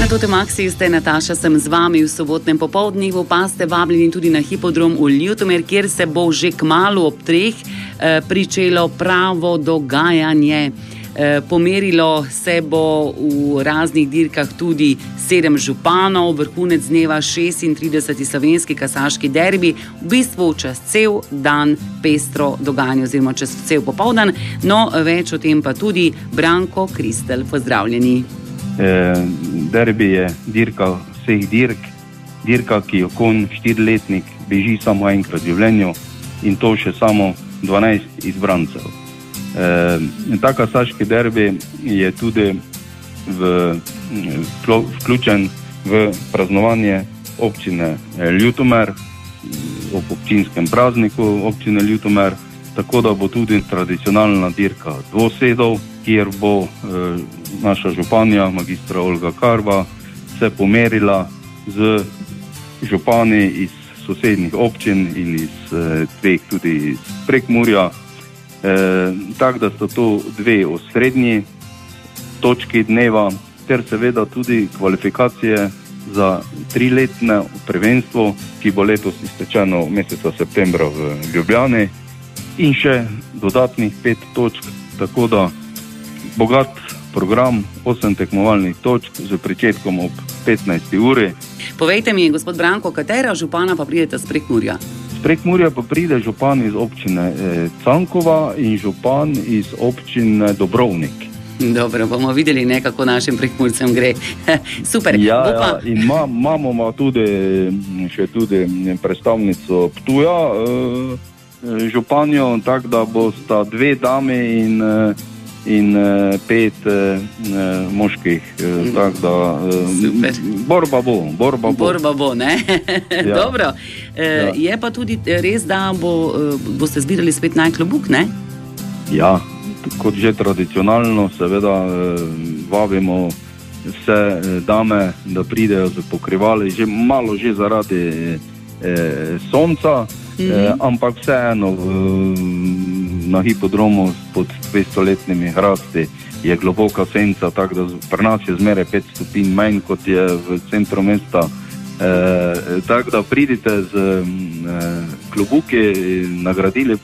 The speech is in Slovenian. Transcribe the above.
Na Tote Maxi ste, Nataša, sem z vami v sobotnem popoldnevu, pa ste vabljeni tudi na hipodrom v Ljutomer, kjer se bo že kmalu ob 3 pričelo pravo dogajanje. Pomerilo se bo v raznih dirkah tudi 7 županov, vrhunec dneva 36. slovenski kasaški derbi, v bistvu čez cel dan pestro dogajanje oziroma čez cel popoldan. No, več o tem pa tudi Branko Kristelj. Pozdravljeni. Derbi je dirka vseh dirka, ki jo konj 4-letnik beži samo enkrat v življenju, in to še samo 12 izbrancev. Ta kasaški derbi je tudi vključen v praznovanje občine Ljutomer, ob občinskem prazniku občine Ljutomer, tako da bo tudi tradicionalna dirka dvosedov, kjer bo naša županja, magistra Olga Karba, se pomerila z župani iz sosednjih občin in iz dveh tudi iz Prekmurja. Tako da so to dve osrednji točki dneva, ter seveda tudi kvalifikacije za 3-letno prvenstvo, ki bo letos iztečeno meseca septembra v Ljubljani, in še dodatnih 5 točk, tako da bogat program, 8 tekmovalnih točk z pričetkom ob 15. uri. Povejte mi, gospod Branko, katera župana pa pridete z Prekmurja? Z Prekmurja pa pride župan iz občine Cankova in župan iz občine Dobrovnik. Dobro, bomo videli, kako našim Prekmurcem gre. Super. Ja, in imamo tudi še tudi predstavnico Ptuja, županjo, tako da bosta 2 dame in 5 moških, tako da borba bo, ne? Ja. Dobro. Ja. Je pa tudi res, da boste zbirali spet najklobuk, ne? Ja, kot že tradicionalno, seveda vabimo vse dame, da pridejo z pokrivali, že malo že zaradi sonca, ampak vseeno na hipodromu pod 200-letnimi hrasti je globoka senca, tako da pri nas je zmeraj 5 stopinj manj, kot je v centru mesta. Tako da pridite z klobuki, nagradili